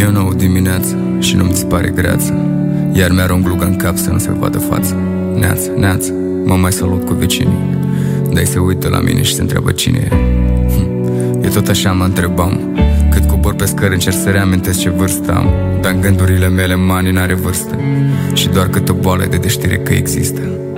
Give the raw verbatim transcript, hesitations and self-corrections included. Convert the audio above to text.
E o nouă dimineață și nu-mi dispare greață, iar mi-arunc gluga în cap să nu se vadă față. Neață, neață, mă mai salut cu vecinii, dar se uită la mine și se întreabă cine e. hm. E tot așa, mă întrebam, cât cobor pe scări încerc să reamintesc ce vârstă am, dar în gândurile mele mani n-are vârstă și doar câtă boală de deștire că există.